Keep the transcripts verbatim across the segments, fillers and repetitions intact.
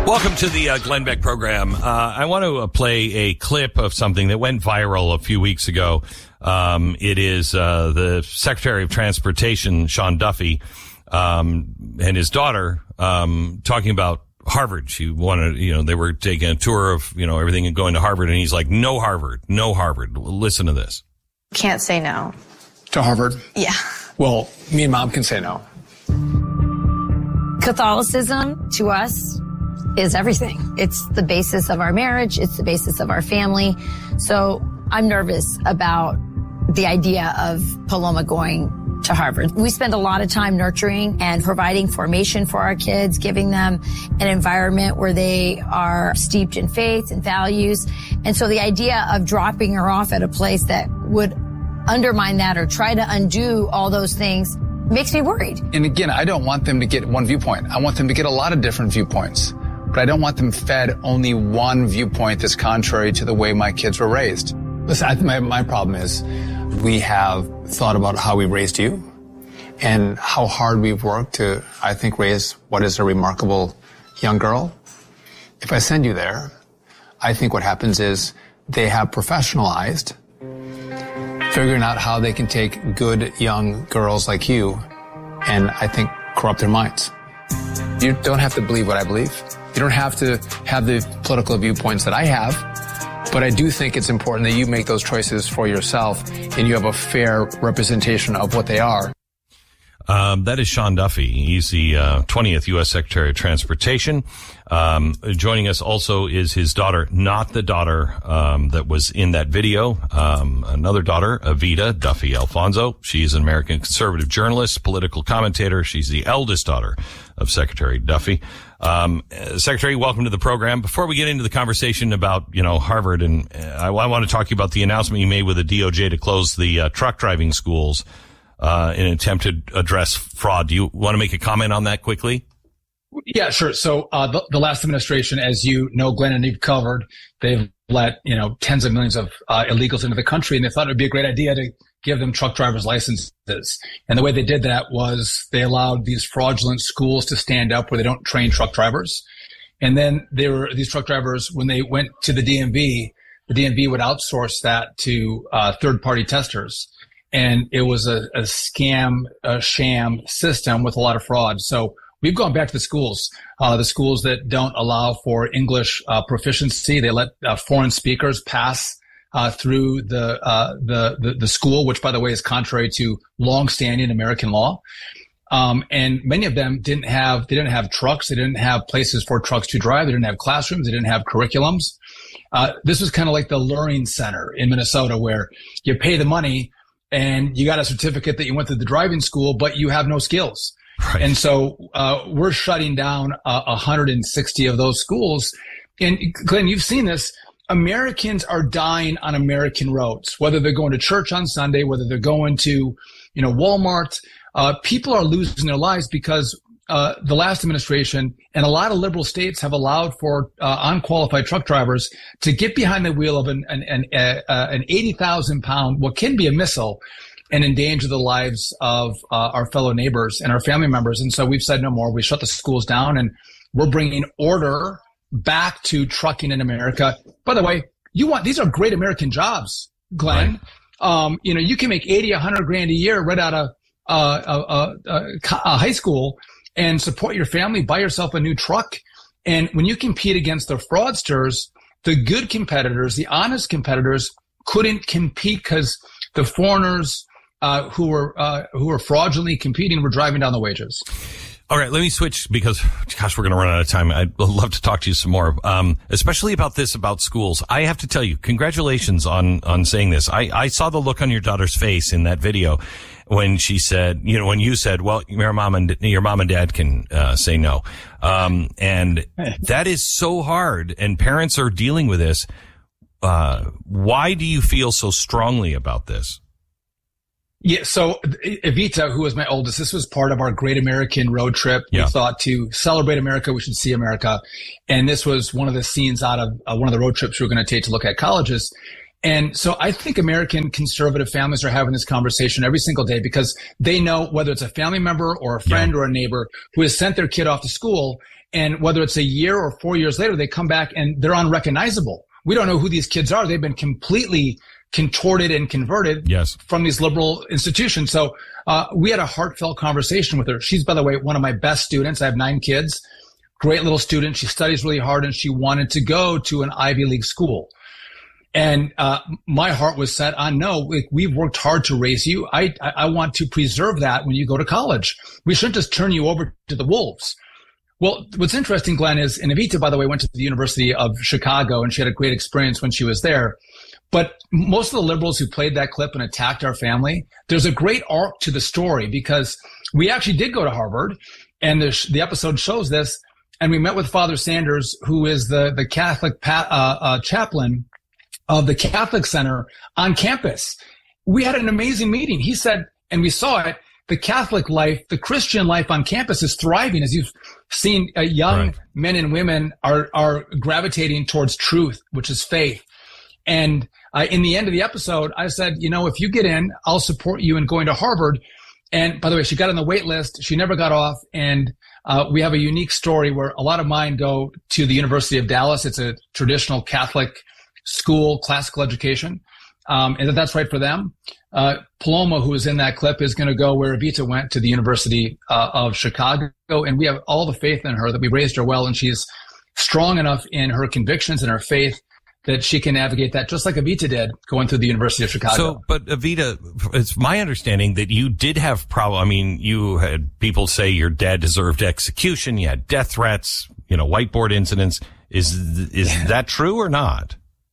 Welcome to the uh, Glenn Beck program. Uh, I want to uh, play a clip of something that went viral a few weeks ago. Um, it is uh, the Secretary of Transportation, Sean Duffy, um, and his daughter um, talking about Harvard. She wanted, you know, they were taking a tour of, you know, everything and going to Harvard, and he's like, no Harvard, no Harvard. Listen to this. Can't say no. To Harvard? Yeah. Well, me and Mom can say no. Catholicism, to us, is everything. It's the basis of our marriage. It's the basis of our family. So I'm nervous about the idea of Paloma going to Harvard. We spend a lot of time nurturing and providing formation for our kids, giving them an environment where they are steeped in faith and values. And so the idea of dropping her off at a place that would undermine that or try to undo all those things makes me worried. And again, I don't want them to get one viewpoint. I want them to get a lot of different viewpoints. But I don't want them fed only one viewpoint that's contrary to the way my kids were raised. Listen, I think my, my problem is we have thought about how we raised you and how hard we've worked to, I think, raise what is a remarkable young girl. If I send you there, I think what happens is they have professionalized figuring out how they can take good young girls like you and, I think, corrupt their minds. You don't have to believe what I believe. You don't have to have the political viewpoints that I have, but I do think it's important that you make those choices for yourself and you have a fair representation of what they are. Um, that is Sean Duffy. He's the uh, twentieth U S Secretary of Transportation. Um, joining us also is his daughter, not the daughter um, that was in that video. Um, another daughter, Evita Duffy Alfonso. She's an American conservative journalist, political commentator. She's the eldest daughter of Secretary Duffy. Um, Secretary, welcome to the program. Before we get into the conversation about, you know, Harvard, and uh, I, I want to talk to you about the announcement you made with the D O J to close the uh, truck driving schools uh, in an attempt to address fraud. Do you want to make a comment on that quickly? Yeah, sure. So uh, the, the last administration, as you know, Glenn, and you've covered, they've let, you know, tens of millions of uh, illegals into the country, and they thought it would be a great idea to give them truck driver's licenses. And the way they did that was they allowed these fraudulent schools to stand up where they don't train truck drivers. And then they were, these truck drivers, when they went to the D M V, the D M V would outsource that to uh, third-party testers. And it was a, a scam, a sham system with a lot of fraud. So we've gone back to the schools, uh, the schools that don't allow for English uh, proficiency. They let uh, foreign speakers pass Uh, through the, uh, the, the, the school, which, by the way, is contrary to longstanding American law. Um, and many of them didn't have, they didn't have trucks. They didn't have places for trucks to drive. They didn't have classrooms. They didn't have curriculums. Uh, this was kind of like the Learning Center in Minnesota, where you pay the money and you got a certificate that you went to the driving school, but you have no skills. Right. And so, uh, we're shutting down uh, one hundred sixty of those schools. And Glenn, you've seen this. Americans are dying on American roads, whether they're going to church on Sunday, whether they're going to, you know, Walmart. Uh, people are losing their lives because uh, the last administration and a lot of liberal states have allowed for uh, unqualified truck drivers to get behind the wheel of an an, an, uh, an eighty thousand pound, what can be a missile, and endanger the lives of uh, our fellow neighbors and our family members. And so we've said no more. We shut the schools down, and we're bringing order back to trucking in America. By the way, you want, these are great American jobs, Glenn. Right. Um, you know, you can make eighty, a hundred grand a year right out of, uh, uh, uh, uh, high school and support your family, buy yourself a new truck. And when you compete against the fraudsters, the good competitors, the honest competitors couldn't compete because the foreigners, uh, who were, uh, who were fraudulently competing were driving down the wages. All right, let me switch because, gosh, we're going to run out of time. I'd love to talk to you some more, um, especially about this, about schools. I have to tell you, congratulations on, on saying this. I, I saw the look on your daughter's face in that video when she said, you know, when you said, well, your mom and, your mom and dad can, uh, say no. Um, and that is so hard, and parents are dealing with this. Uh, why do you feel so strongly about this? Yeah, so Evita, who was my oldest, this was part of our Great American Road Trip. Yeah. We thought to celebrate America, we should see America. And this was one of the scenes out of uh, one of the road trips we were going to take to look at colleges. And so I think American conservative families are having this conversation every single day because they know whether it's a family member or a friend yeah. or a neighbor who has sent their kid off to school And whether it's a year or four years later, they come back and they're unrecognizable. We don't know who these kids are. They've been completely contorted and converted yes. from these liberal institutions. So uh, we had a heartfelt conversation with her. She's, by the way, one of my best students. I have nine kids. Great little student. She studies really hard, and she wanted to go to an Ivy League school. And uh my heart was set on, no, we, we've worked hard to raise you. I, I I want to preserve that when you go to college. We shouldn't just turn you over to the wolves. Well, what's interesting, Glenn, is, and Evita, by the way, went to the University of Chicago, and she had a great experience when she was there. But most of the liberals who played that clip and attacked our family, there's a great arc to the story, because we actually did go to Harvard, and the, the episode shows this. And we met with Father Sanders, who is the, the Catholic pa- uh, uh, chaplain of the Catholic Center on campus. We had an amazing meeting. He said, and we saw it, the Catholic life, the Christian life on campus is thriving. As you've seen, uh, young right. men and women are, are gravitating towards truth, which is faith. And uh, in the end of the episode, I said, you know, if you get in, I'll support you in going to Harvard. And by the way, she got on the wait list. She never got off. And uh, we have a unique story where a lot of mine go to the University of Dallas. It's a traditional Catholic school, classical education. Um, and that's right for them. Uh, Paloma, who is in that clip, is going to go where Evita went, to the University uh, of Chicago. And we have all the faith in her that we raised her well. And she's strong enough in her convictions and her faith that she can navigate that, just like Evita did going through the University of Chicago. So, but Evita, it's my understanding that you did have problem. I mean, you had people say your dad deserved execution. You had death threats, you know, whiteboard incidents. Is, is yeah. that true or not?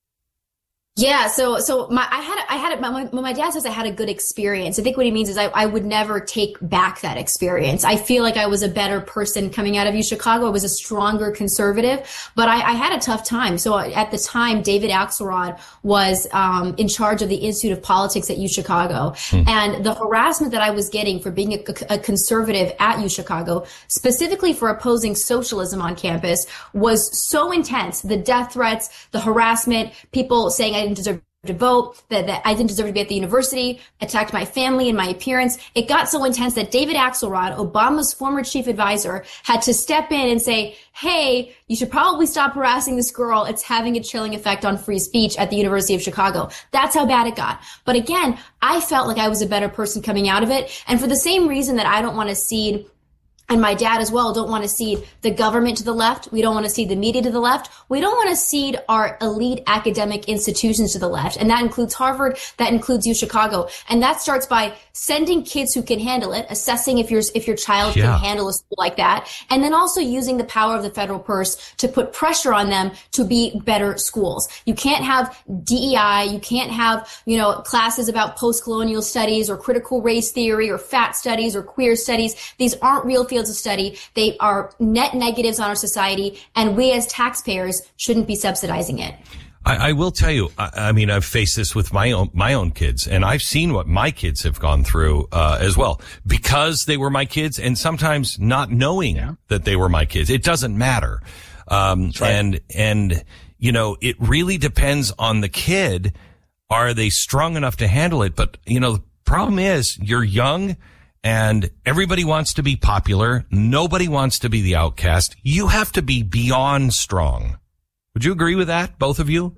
Yeah, so so my I had I had my when my dad says I had a good experience, I think what he means is I, I would never take back that experience. I feel like I was a better person coming out of U Chicago. I was a stronger conservative, but I, I had a tough time. So at the time, David Axelrod was um, in charge of the Institute of Politics at U Chicago, hmm. and the harassment that I was getting for being a, a conservative at U Chicago, specifically for opposing socialism on campus, was so intense. The death threats, the harassment, people saying I I didn't deserve to vote, that, that I didn't deserve to be at the university, attacked my family and my appearance. It got so intense that David Axelrod, Obama's former chief advisor, had to step in and say, hey, you should probably stop harassing this girl. It's having a chilling effect on free speech at the University of Chicago. That's how bad it got. But again, I felt like I was a better person coming out of it. And for the same reason that I don't want to cede, and my dad as well, don't want to cede the government to the left. We don't want to cede the media to the left. We don't want to cede our elite academic institutions to the left. And that includes Harvard. That includes U Chicago. And that starts by sending kids who can handle it, assessing if your if your child yeah. can handle a school like that, and then also using the power of the federal purse to put pressure on them to be better schools. You can't have D E I. You can't have, you know, classes about post-colonial studies or critical race theory or fat studies or queer studies. These aren't real fields of study. They are net negatives on our society, and we as taxpayers shouldn't be subsidizing it. I, I will tell you, I, I mean, I've faced this with my own, my own kids, and I've seen what my kids have gone through, uh, as well, because they were my kids, and sometimes not knowing yeah. that they were my kids. It doesn't matter. Um, right. and, and, you know, it really depends on the kid. Are they strong enough to handle it? But, you know, the problem is you're young and everybody wants to be popular. Nobody wants to be the outcast. You have to be beyond strong. Would you agree with that, both of you?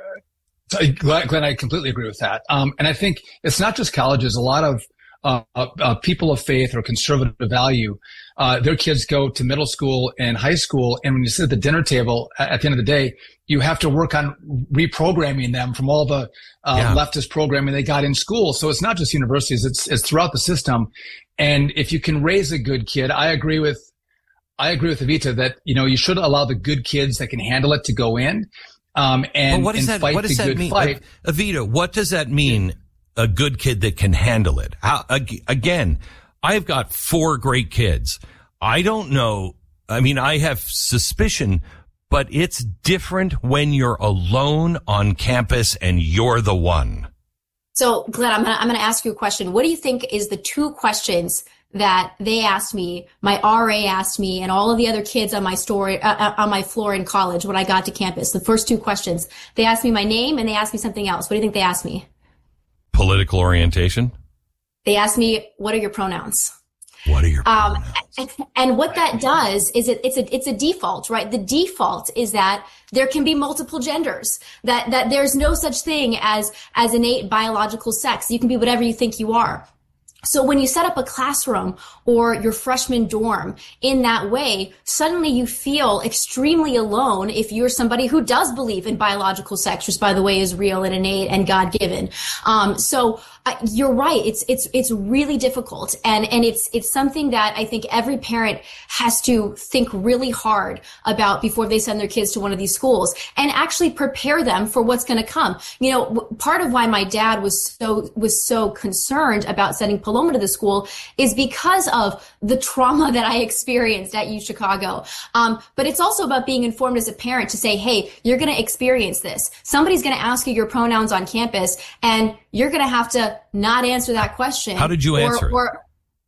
Uh, Glenn, Glenn, I completely agree with that. Um, and I think it's not just colleges. A lot of uh, uh, people of faith or conservative value, uh, their kids go to middle school and high school. And when you sit at the dinner table, at the end of the day, you have to work on reprogramming them from all the uh, yeah. leftist programming they got in school. So it's not just universities. It's, it's throughout the system. And if you can raise a good kid, I agree with I agree with Evita that, you know, you should allow the good kids that can handle it to go in, um, and, what does and that, fight what does the that good mean? fight. Evita, what does that mean? A good kid that can handle it? How, again, I've got four great kids. I don't know. I mean, I have suspicion, but it's different when you're alone on campus and you're the one. So, Glenn, I'm gonna, I'm gonna ask you a question. What do you think is the two questions that they asked me, my R A asked me, and all of the other kids on my story, uh, on my floor in college when I got to campus? The first two questions, they asked me my name and they asked me something else. What do you think they asked me? Political orientation. They asked me, what are your pronouns? What are your pronouns? Um, and what that does is it, it's a it's a default, right? The default is that there can be multiple genders, that that there's no such thing as as innate biological sex. You can be whatever you think you are. So when you set up a classroom or your freshman dorm in that way, suddenly you feel extremely alone if you're somebody who does believe in biological sex, which, by the way, is real and innate and God-given. Um, so uh, you're right. It's it's it's really difficult, and and it's it's something that I think every parent has to think really hard about before they send their kids to one of these schools, and actually prepare them for what's going to come. You know, w- part of why my dad was so was so concerned about sending Paloma to the school is because of the trauma that I experienced at U Chicago. Um, but it's also about being informed as a parent to say, hey, you're going to experience this. Somebody's going to ask you your pronouns on campus, and you're going to have to not answer that question. How did you answer or, it? Or,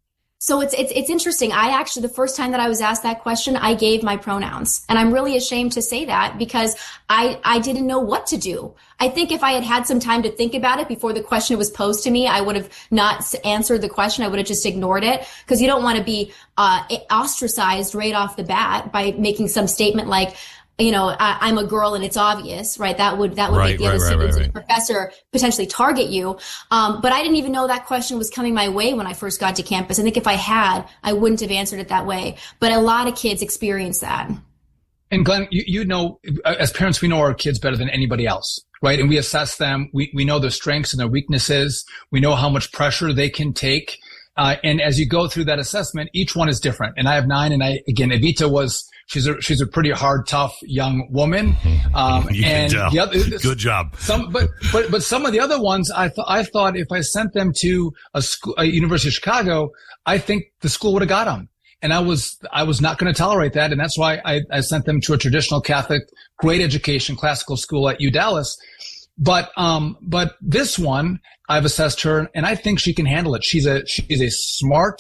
So it's, it's, it's interesting. I actually, the first time that I was asked that question, I gave my pronouns, and I'm really ashamed to say that because I, I didn't know what to do. I think if I had had some time to think about it before the question was posed to me, I would have not answered the question. I would have just ignored it, because you don't want to be, uh, ostracized right off the bat by making some statement like, you know, I, I'm a girl and it's obvious, right? That would, that would right, make the right, other right, students right, and the right. professor potentially target you. Um, but I didn't even know that question was coming my way when I first got to campus. I think if I had, I wouldn't have answered it that way. But a lot of kids experience that. And Glenn, you, you know, as parents, we know our kids better than anybody else, right? And we assess them. We, we know their strengths and their weaknesses. We know how much pressure they can take. Uh, and as you go through that assessment, each one is different. And I have nine. And I, again, Evita was, she's a, she's a pretty hard, tough young woman. Um, you and can tell. the other, Good job. Some, but, but, but some of the other ones, I thought, I thought if I sent them to a school, a University of Chicago, I think the school would have got them. And I was, I was not going to tolerate that. And that's why I, I sent them to a traditional Catholic, great education, classical school at U Dallas. But, um, but this one, I've assessed her and I think she can handle it. She's a, she's a smart,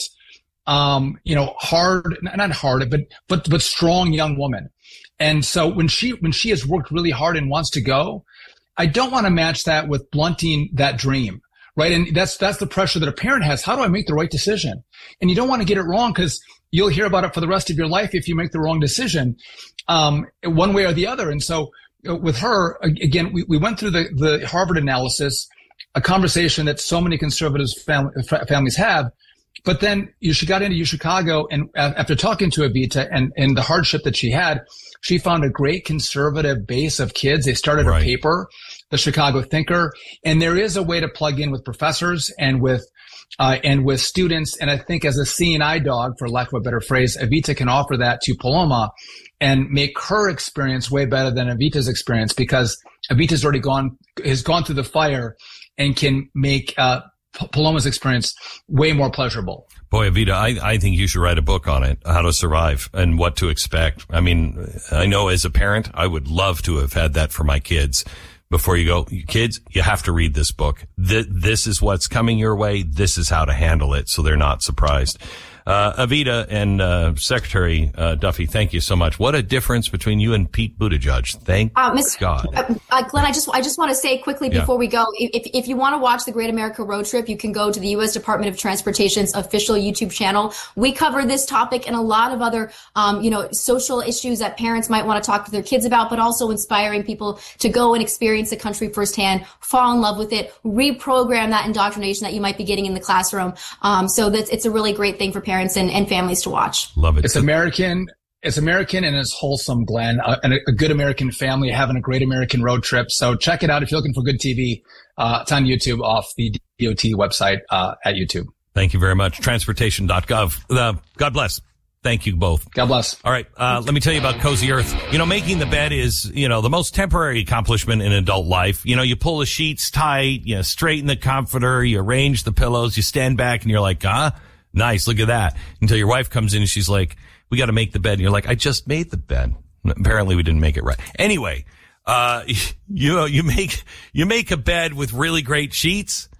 um, you know, hard, not hard, but, but, but strong young woman. And so when she, when she has worked really hard and wants to go, I don't want to match that with blunting that dream. Right. And that's, that's the pressure that a parent has. How do I make the right decision? And you don't want to get it wrong, because you'll hear about it for the rest of your life if you make the wrong decision, um, one way or the other. And so with her, again, we, we went through the, the Harvard analysis, a conversation that so many conservative fam- families have. But then she got into U Chicago, and after talking to Evita and, and the hardship that she had, she found a great conservative base of kids. They started right. a paper, the Chicago Thinker, and there is a way to plug in with professors and with uh, and with students. And I think as a C and I dog, for lack of a better phrase, Evita can offer that to Paloma and make her experience way better than Evita's experience, because Evita's already gone has gone through the fire and can make uh, Paloma's experience way more pleasurable. Boy, Evita, I, I think you should write a book on it, how to survive and what to expect. I mean, I know as a parent, I would love to have had that for my kids. Before you go, kids, you have to read this book. Th- this is what's coming your way. This is how to handle it so they're not surprised. Uh, Evita and uh, Secretary uh, Duffy, thank you so much. What a difference between you and Pete Buttigieg. Thank uh, Miz God. Uh, uh, Glenn, I just I just want to say quickly before yeah. we go, if if you want to watch the Great America Road Trip, you can go to the U S Department of Transportation's official YouTube channel. We cover this topic and a lot of other, um, you know, social issues that parents might want to talk to their kids about, but also inspiring people to go and experience the country firsthand, fall in love with it, reprogram that indoctrination that you might be getting in the classroom. Um, so that's it's a really great thing for parents. Parents and, and families to watch. Love it. It's American. It's American and it's wholesome, Glenn. Uh, and a, a good American family having a great American road trip. So check it out if you're looking for good T V. Uh, it's on YouTube off the D O T website uh, at YouTube. Thank you very much. Transportation dot gov. Uh, God bless. Thank you both. God bless. All right. Uh, let me tell you about Cozy Earth. You know, making the bed is, you know, the most temporary accomplishment in adult life. You know, you pull the sheets tight, you straighten the comforter, you arrange the pillows, you stand back and you're like, ah, nice. Look at that. Until your wife comes in and she's like, we got to make the bed. And you're like, I just made the bed. Apparently we didn't make it right. Anyway, uh, you, you make, you make a bed with really great sheets.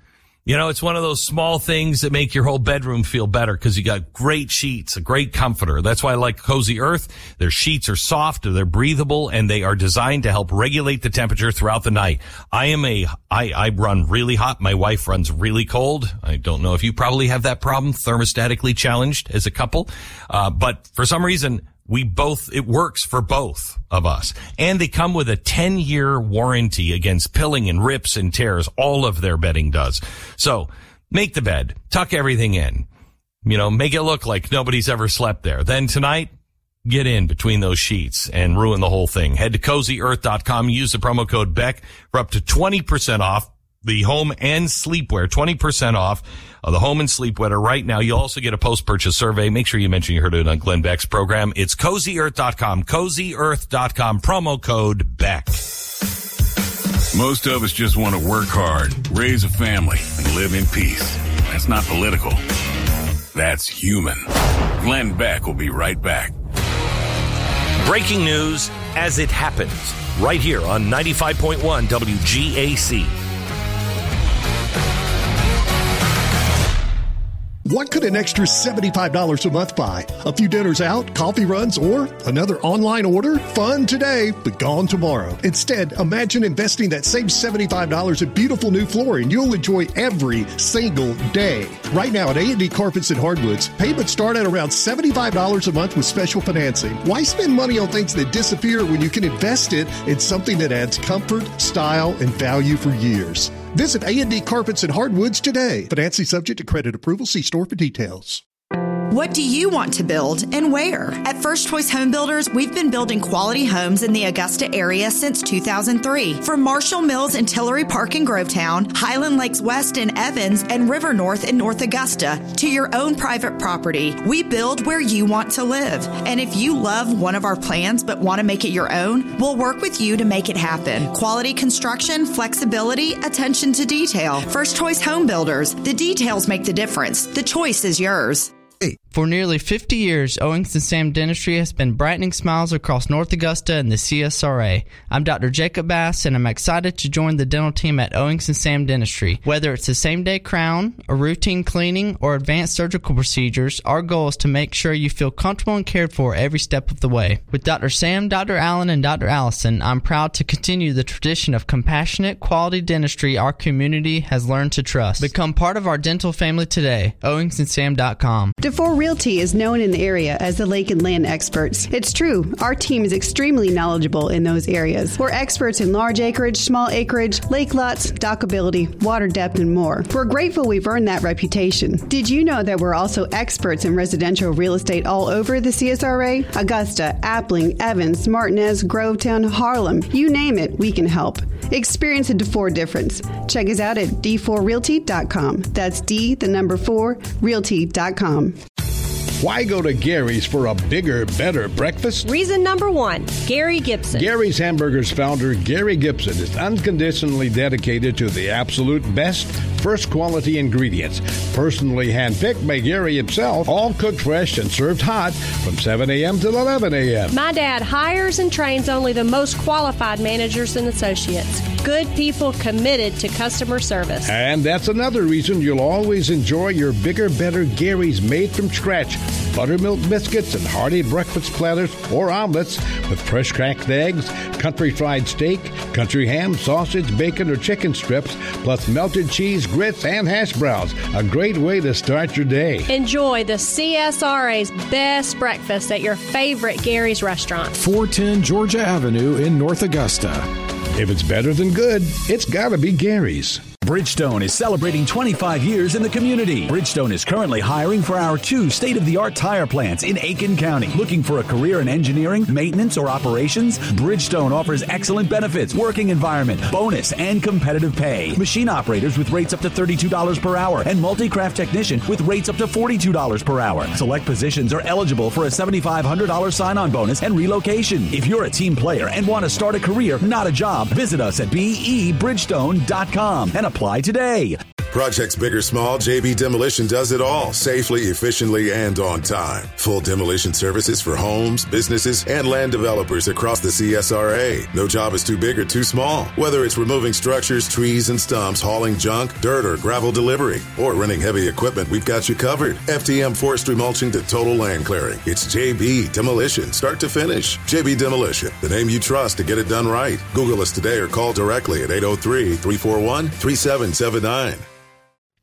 You know, it's one of those small things that make your whole bedroom feel better because you got great sheets, a great comforter. That's why I like Cozy Earth. Their sheets are soft, they're breathable, and they are designed to help regulate the temperature throughout the night. I am a, I, I run really hot. My wife runs really cold. I don't know if you probably have that problem, thermostatically challenged as a couple. Uh, but for some reason, we both, it works for both of us. And they come with a ten year warranty against pilling and rips and tears. All of their bedding does. So make the bed, tuck everything in, you know, make it look like nobody's ever slept there. Then tonight, get in between those sheets and ruin the whole thing. Head to cozy earth dot com. Use the promo code Beck for up to twenty percent off the home and sleepwear, twenty percent off of the home and sleepwear right now. You'll also get a post-purchase survey. Make sure you mention you heard it on Glenn Beck's program. It's cozy earth dot com, cozy earth dot com, promo code Beck. Most of us just want to work hard, raise a family, and live in peace. That's not political. That's human. Glenn Beck will be right back. Breaking news as it happens, right here on ninety-five point one W G A C. What could an extra seventy-five dollars a month buy? A few dinners out, coffee runs, or another online order? Fun today, but gone tomorrow. Instead, imagine investing that same seventy-five dollars in beautiful new flooring you'll enjoy every single day. Right now at A and D Carpets and Hardwoods, payments start at around seventy-five dollars a month with special financing. Why spend money on things that disappear when you can invest it in something that adds comfort, style, and value for years? Visit A and D Carpets and Hardwoods today. Financing subject to credit approval. See store for details. What do you want to build and where? At First Choice Home Builders, we've been building quality homes in the Augusta area since two thousand three. From Marshall Mills and Tillery Park in Grovetown, Highland Lakes West in Evans, and River North in North Augusta, to your own private property, we build where you want to live. And if you love one of our plans but want to make it your own, we'll work with you to make it happen. Quality construction, flexibility, attention to detail. First Choice Home Builders. The details make the difference. The choice is yours. For nearly fifty years, Owings and Sam Dentistry has been brightening smiles across North Augusta and the C S R A. I'm Doctor Jacob Bass, and I'm excited to join the dental team at Owings and Sam Dentistry. Whether it's a same-day crown, a routine cleaning, or advanced surgical procedures, our goal is to make sure you feel comfortable and cared for every step of the way. With Doctor Sam, Doctor Allen, and Doctor Allison, I'm proud to continue the tradition of compassionate, quality dentistry our community has learned to trust. Become part of our dental family today. Owings and Sam dot com. DeFore Realty is known in the area as the lake and land experts. It's true. Our team is extremely knowledgeable in those areas. We're experts in large acreage, small acreage, lake lots, dockability, water depth, and more. We're grateful we've earned that reputation. Did you know that we're also experts in residential real estate all over the C S R A? Augusta, Appling, Evans, Martinez, Grovetown, Harlem. You name it, we can help. Experience a DeFore difference. Check us out at d four realty dot com. That's D, the number four, realty dot com. Why go to Gary's for a bigger, better breakfast? Reason number one, Gary Gibson. Gary's Hamburgers founder, Gary Gibson, is unconditionally dedicated to the absolute best, first quality ingredients. Personally handpicked by Gary himself, all cooked fresh and served hot from seven a.m. till eleven a.m. My dad hires and trains only the most qualified managers and associates. Good people committed to customer service. And that's another reason you'll always enjoy your bigger, better Gary's made from scratch. Buttermilk biscuits and hearty breakfast platters or omelets with fresh cracked eggs, country fried steak, country ham, sausage, bacon, or chicken strips, plus melted cheese, grits, and hash browns. A great way to start your day. Enjoy the C S R A's best breakfast at your favorite Gary's restaurant. four ten Georgia Avenue in North Augusta. If it's better than good, it's gotta be Gary's. Bridgestone is celebrating twenty-five years in the community. Bridgestone is currently hiring for our two state-of-the-art tire plants in Aiken County. Looking for a career in engineering, maintenance, or operations? Bridgestone offers excellent benefits, working environment, bonus, and competitive pay. Machine operators with rates up to thirty-two dollars per hour and multi-craft technician with rates up to forty-two dollars per hour. Select positions are eligible for a seven thousand five hundred dollars sign-on bonus and relocation. If you're a team player and want to start a career, not a job, visit us at b e bridgestone dot com and apply today. Projects big or small, J B Demolition does it all, safely, efficiently, and on time. Full demolition services for homes, businesses, and land developers across the C S R A. No job is too big or too small. Whether it's removing structures, trees, and stumps, hauling junk, dirt, or gravel delivery, or renting heavy equipment, we've got you covered. F T M forestry mulching to total land clearing. It's J B Demolition, start to finish. J B Demolition, the name you trust to get it done right. Google us today or call directly at eight oh three, three four one, three seven seven nine.